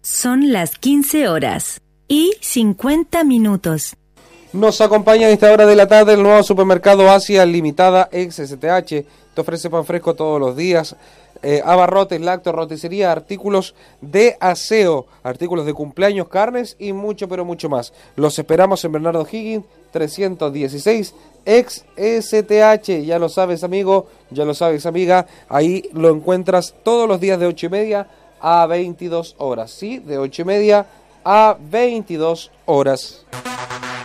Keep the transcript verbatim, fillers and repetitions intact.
Son las quince horas y cincuenta minutos. Nos acompaña a esta hora de la tarde el nuevo supermercado Asia Limitada ex S T H. Te ofrece pan fresco todos los días, eh, abarrotes, lácteos, roticería, artículos de aseo, artículos de cumpleaños, carnes y mucho, pero mucho más. Los esperamos en Bernardo Higgins, trescientos dieciséis, ex S T H. Ya lo sabes, amigo, ya lo sabes, amiga. Ahí lo encuentras todos los días de ocho y media a veintidós horas. Sí, de ocho y media a veintidós horas.